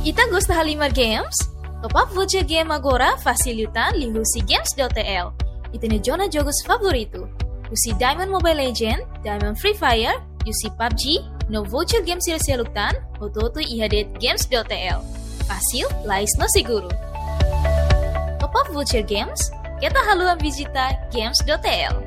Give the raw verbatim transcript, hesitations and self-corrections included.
Ita gosta Halimar Games? Top up voucher game agora facilitan lihusi games.tl. Itene jona jogos favorito. Usi Diamond Mobile Legend, Diamond Free Fire, usi P U B G, no voucher games sila-selutan, ototo ihadet games.tl. Fácil, lais no seguro. Top up voucher games, kita haluan visita games.tl.